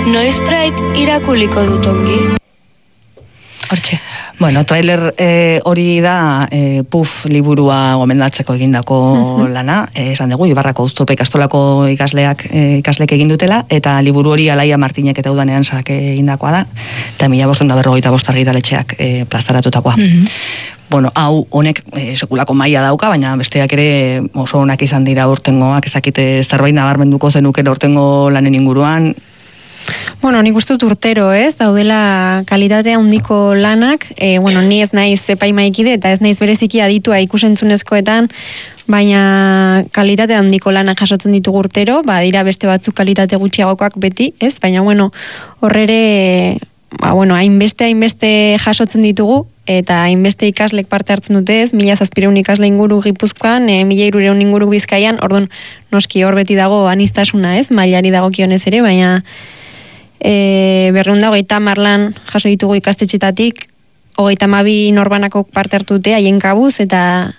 Noiz Pride irakuliko dut ongi? Hortxe. Bueno, trailer hori da Puf liburua gomendatzeko egindako lana, esan dugu, Ibarrako Uzturpe ikastolako ikaslek egin dutela, eta liburu hori Alaia Martinek eta Udanean sak egindakoa da, eta 1555 argitaletxeak plazaratutakoa. Bueno, hau honek sekulako maila dauka, baina besteak ere oso onak izan dira urtengoak, ezakite zerbait nabarmenduko zenuken urtengo lanen inguruan. Bueno, nik uste dut urtero, daudela kalitatea handiko lanak, ni ez naiz epaimaikide eta ez naiz bereziki aditua ikusentzunezkoetan, baina kalitate handiko lanak jasotzen ditugu urtero, dira beste batzuk kalitate gutxiagokoak beti, baina horrere, hainbeste jasotzen ditugu, eta hainbeste ikaslek parte hartzen dute 1700 ikasle inguru Gipuzkoan, 1300 inguru Bizkaian, orduan noski hor beti dago aniztasuna, mailari dagokionez ere, baina 230 lan jaso ditugu ikastetxetatik, 32 norbanako parte hartu dute haien kabuz, eta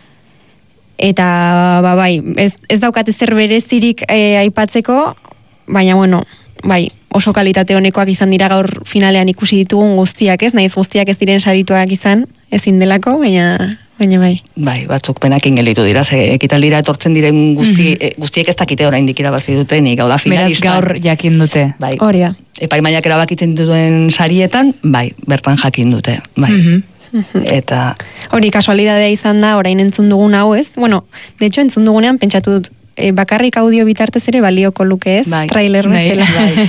ez daukate zer berezirik aipatzeko, baina oso kalitate honekoak izan dira gaur finalean ikusi ditugun guztiak, naiz guztiak ez diren sarituak izan, ezin delako, baina bai. Bai, batzuk penakin gelitu dira, ekitaldira etortzen diren guztiek ez dakite oraindik irabazi duten, gauda finalista. Beraz gaur jakin dute. Bai. Hori da. Epaimaiak erabakitzen duten sarietan, bertan jakin dute, bai. Eta hori kasualidadea izan da, orain entzun dugun hau, Bueno, de hecho entzun dugunean pentsatu dut, bakarrik audio bitartez ere balioko luke, trailer bezala.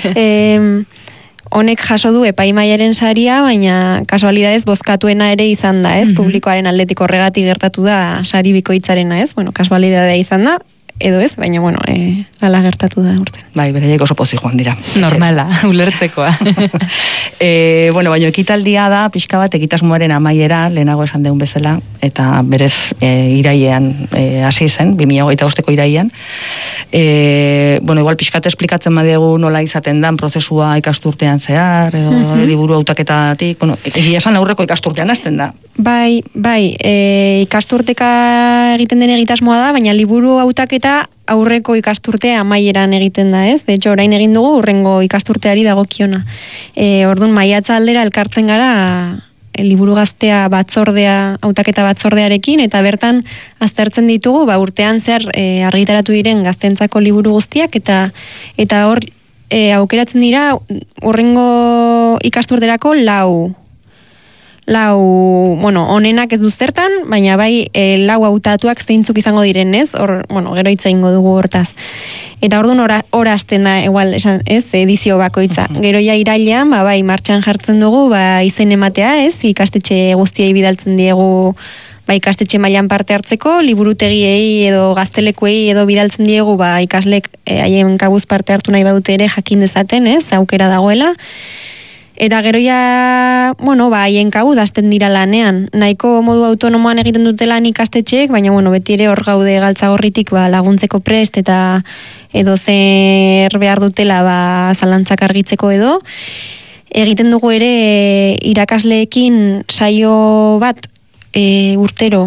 Honek jaso du epaimaiaren saria, baina kasualidadez bozkatuena ere izan da, publikoaren aldetik horregatik gertatu da sari bikoitzarena, Bueno, kasualidadea izan da, edo baina ala gertatu da urten. Bai, beraiek oso pozik joan dira. Normala, ulertzekoa. Baina ekitaldia da, pixka bat, egitasmoaren amaiera, lehenago esan deun bezala, eta berez irailean hasi zen, 2025ko irailean. Igual pixkat esplikatzen badegu nola izaten dan prozesua ikasturtean zehar, edo liburu hautaketatik, egia esan aurreko ikasturtean hasten da. Bai, ikasturteka egiten den egitasmoa da, baina liburu hautaketa aurreko ikasturtea amaieran egiten da, De hecho, orain egin dugu urrengo ikasturteari dagokiona. Orduan, maiatza aldera elkartzen gara liburu gaztea batzordea, hautaketa batzordearekin, eta bertan aztertzen ditugu, urtean zehar argitaratu diren gaztentzako liburu guztiak, eta hor aukeratzen dira urrengo ikasturterako onenak ez du zertan, baina bai lau hautatuak zeintzuk izango diren, gero hitz egingo dugu hortaz. Eta orduan ora hasten da, igual, edizio bakoitza. Gero ja irailean, martxan jartzen dugu, izen ematea, ikastetxe guztiei bidaltzen diegu, ikastetxe mailan parte hartzeko, liburutegiei edo gaztelekuei edo bidaltzen diegu, ikaslek haien kabuz parte hartu nahi badute ere jakin dezaten, aukera dagoela. Eta gero ja, haien kabuz hasten dira lanean. Nahiko modu autonomoan egiten dute lan ikastetxeek, baina beti ere hor gaude galtzagorritik laguntzeko prest eta edo zer behar dutela zalantzak argitzeko edo. Egiten dugu ere irakasleekin saio bat urtero,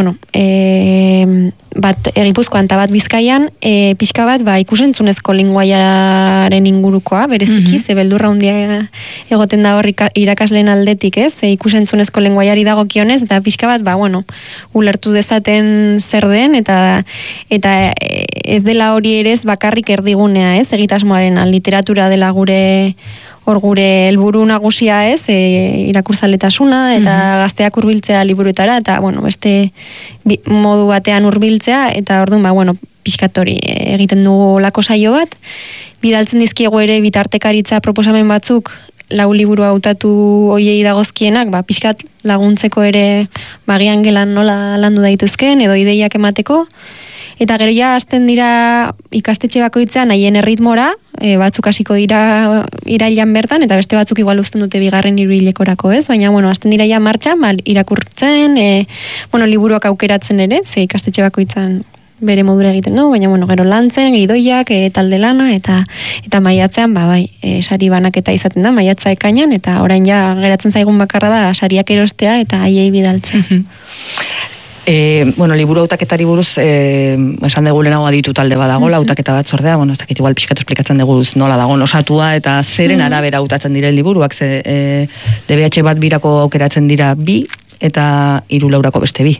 bat Gipuzkoan eta bat Bizkaian, pixka bat ikusentzunezko linguaiaren ingurukoa, bereziki, ze beldurra handia egoten da hor irakasleen aldetik, ikusentzunezko linguaiari dagokionez, eta pixka bat, ulertu dezaten zer den, eta ez dela hori ere bakarrik erdigunea, egitasmoaren literatura dela gure helburu nagusia, irakurzaletasuna, eta gazteak hurbiltzea liburuetara, eta, beste modu batean hurbiltzea, eta orduan, pixkat hori egiten dugu lako saio bat. Bidaltzen dizkiegu ere bitartekaritza proposamen batzuk, lau liburu hautatu hoiei dagozkienak, pixkat laguntzeko ere bagian gelan nola landu daitezken, edo ideiak emateko. Eta gero ja hasten dira ikastetxe bakoitzean haien erritmora, batzuk hasiko dira irailean bertan, eta beste batzuk igual uzten dute bigarren hiruhilekorako, baina hasten dira ja martxan, irakurtzen, liburuak aukeratzen ere, ze ikastetxe bakoitzan bere modura egiten du, baina gero lantzen, gidoiak, talde lana, eta maiatzean, sari banaketa izaten da, maiatza ekainan, eta orain ja geratzen zaigun bakarra da, sariak erostea, eta haiei bidaltzen. Bueno, liburu hautaketari buruz, esan dugu lehenago aditu talde badagola, hautaketa batzordea, bueno, ez dakit igual pixkat esplikatzen dugu nola dago osatua, eta zeren arabera hautatzen diren liburuak, ze DBH bat birako aukeratzen dira 2, eta 3 laurako beste 2.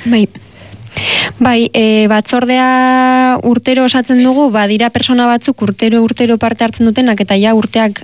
Bai, batzordea urtero osatzen dugu, badira persona batzuk urtero parte hartzen dutenak, eta ja urteak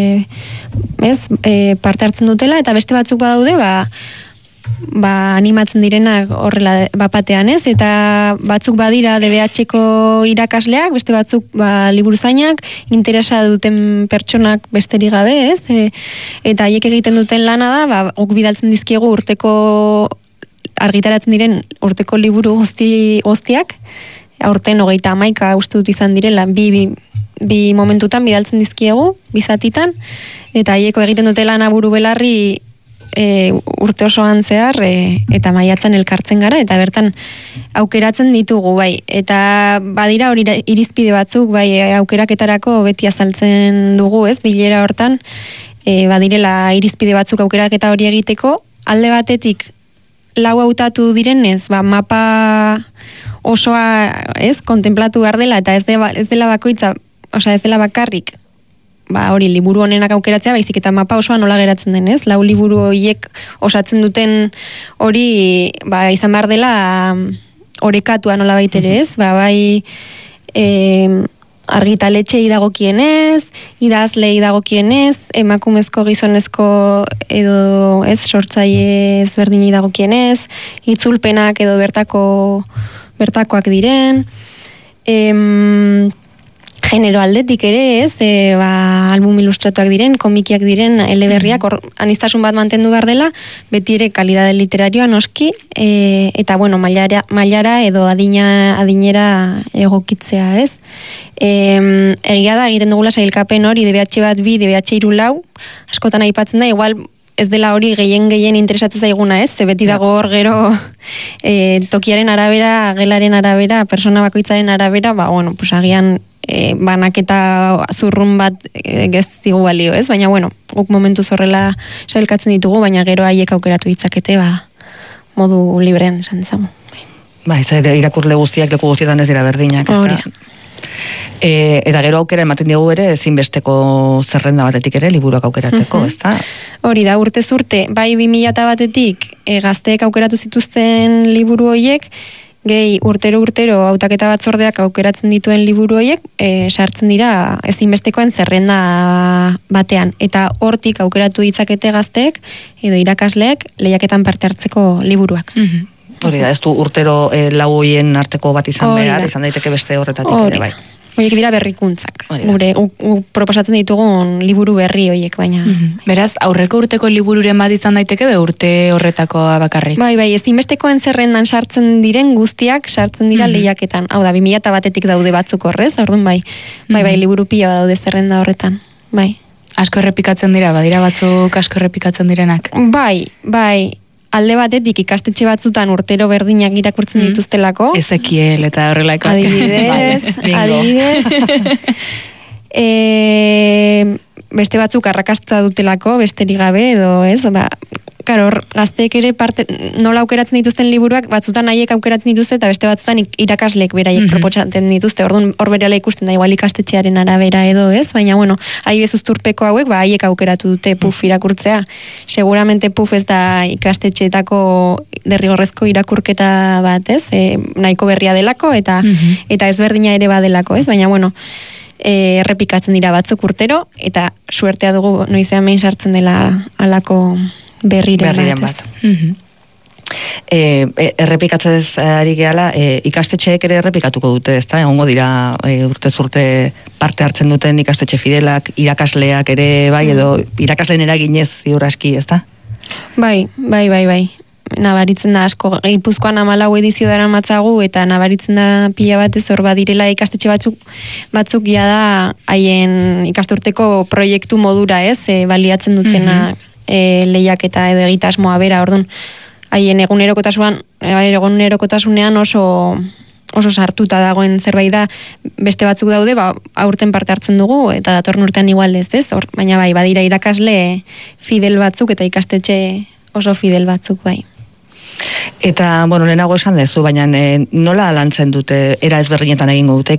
parte hartzen dutela, eta beste batzuk badaude, animatzen direnak horrela bapatean, ez? Eta batzuk badira DBH-ko irakasleak, beste batzuk liburuzainak, interesa duten pertsonak besterik gabe, ez? Eta haiek egiten duten lana da, guk bidaltzen dizkiegu urteko argitaratzen diren urteko liburu guztiak, aurten 31 uste dut izan direla, bi momentutan bidaltzen dizkiegu, 2 zatitan, eta haieko egiten dute lana buru belarri urte osoan zehar, eta maiatzen elkartzen gara, eta bertan aukeratzen ditugu, bai. Eta badira hori irizpide batzuk, bai, aukeraketarako beti azaltzen dugu, ez, bilera hortan, badirela irizpide batzuk aukeraketa hori egiteko, alde batetik, 4 hautatu direnez, mapa osoa, ez, kontemplatu behar dela, eta ez dela bakoitza, osea, ez dela bakarrik, hori liburu honenak aukeratzea, baizik eta mapa osoa nola geratzen den, ez? 4 liburu horiek osatzen duten hori, izan behar dela orekatua nola baitere, ez? Bai, argitaletxei dagokienez, idazlei dagokienez, emakumezko gizonezko edo ez sortzaile ezberdinei dagokienez, itzulpenak edo bertakoak diren, genero aldetik ere, ez, album ilustratuak diren, komikiak diren, eleberriak, aniztasun bat mantendu behar dela, beti ere kalidade literarioa noski, eta bueno, mailara edo adinera egokitzea, ez. Egia da, egiten dugula sailkapen hori, DBH bat 2, DBH 3 4, askotan aipatzen da, igual ez dela hori gehien interesatzen zaiguna, ez? Ze beti dago hor gero tokiaren arabera, gelaren arabera, persona bakoitzaren arabera, bueno, pues agian banaketa zurrun bat geztigu balio, ez? Baina, bueno, guk momentuz horrela sailkatzen ditugu, baina gero haiek aukeratu ditzakete, modu librean esan dezago. Ez irakurle guztiak, leku guztietan ez dira berdinak, ez da? Eta gero aukera ematen diogu ere ezinbesteko zerrenda batetik ere liburuak aukeratzeko, ez da? Hori da, urtez urte, bai 2000 batetik gazteek aukeratu zituzten liburu horiek, gehi urtero hautaketa batzordeak aukeratzen dituen liburu horiek sartzen dira ezinbestekoen zerrenda batean, eta hortik aukeratu ditzakete gazteek edo irakasleek lehiaketan parte hartzeko liburuak. Hori da, ez du urtero 4 horien arteko bat izan behar, izan daiteke beste horretatik ere, bai. Horiek dira berrikuntzak. Gure proposatzen ditugun liburu berri horiek, baina. Beraz, aurreko urteko libururen bat izan daiteke da urte horretakoa bakarrik. Bai, ezinbestekoen zerrendan sartzen diren guztiak sartzen dira lehiaketan. Hau da, 2000 batetik daude batzuk horrez, orduan bai, liburu pila daude zerrenda horretan. Bai. Asko errepikatzen dira, badira batzuk asko errepikatzen direnak. Bai. Alde batetik ikastetxe batzutan urtero berdinak irakurtzen dituztelako. Ezekiel eta horrelako. Adibidez. Beste batzuk arrakasta dutelako, besterik gabe edo, ez? Karo, gazteek ere nola aukeratzen dituzten liburuak, batzutan haiek aukeratzen dituzte, eta beste batzutan irakasleek beraiek proposatzen dituzte. Orduan, hor berela ikusten da, igual ikastetxearen arabera edo, ez? Baina, bueno, haibez uzturpeko hauek, haiek aukeratu dute PUF irakurtzea. Seguramente PUF ez da ikastetxeetako derrigorrezko irakurketa bat, ez? Nahiko berria delako, eta ezberdina ere badelako, ez? Baina, bueno, errepikatzen dira batzuk urtero, eta suertea dugu noizean behin sartzen dela alako berriren bat. Errepikatzez ari gehala, ikastetxeek ere errepikatuko dute, ezta? Egongo dira urtez urte parte hartzen duten ikastetxe fidelak, irakasleak ere, bai, edo irakasleen eraginez ziur aski, ezta? Bai. Nabaritzen da asko, Gipuzkoan 14 edizio dara matzagu, eta nabaritzen da pila batez hor badirela ikastetxe batzuk da haien ikasturteko proiektu modura, ez? Baliatzen dutena lehiaketa edo egitasmoa bera, orduan, haien egunerokotasunean oso sartuta dagoen zerbait da, beste batzuk daude, aurten parte hartzen dugu, eta datorren urtean igual ez, baina bai, badira irakasle fidel batzuk, eta ikastetxe oso fidel batzuk, bai. Eta, bueno, lehenago esan dezu, baina nola lantzen dute, era ezberdinetan egingo dute,